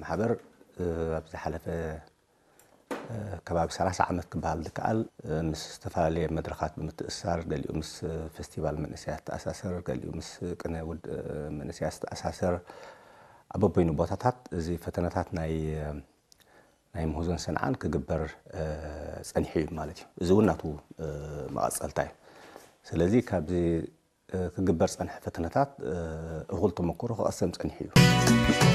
ማሕበር ኣብዝ ሓለፈ ከባቢ 30 ዓመት ክበሃል ዝከኣል ምስ ዝተፈላለዩ መድረኻት ብምትእስሳር ገሊኡ ምስ ፌስቲቫል መንእሰያት ተኣሳሰር ገሊኡ ምስ ቅነ ውድ መንእሰያት ተኣሳሰር ኣብ በይኑ ቦታታት እዚ ፈተነታት ናይ ምህዞን ሰንዓን ክግበር ፀኒሑ እዩ ማለት እዩ እዚ እውን ናቱ መቐፀልታ እዩ ስለዚ ካብዚ ክግበር ፀንሐ ፈተነታት እኹል ተመክሮ ክቐሰም ፀኒሑ እዩ